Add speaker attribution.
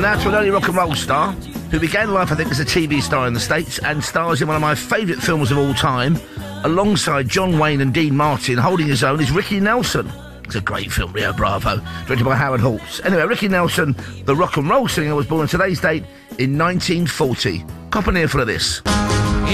Speaker 1: now to an early rock and roll star who began life, I think, as a TV star in the States and stars in one of my favourite films of all time, alongside John Wayne and Dean Martin, holding his own, is Ricky Nelson. It's a great film, Rio Bravo, directed by Howard Hawks. Anyway, Ricky Nelson, the rock and roll singer, was born on today's date in 1940. Cop an earful of this.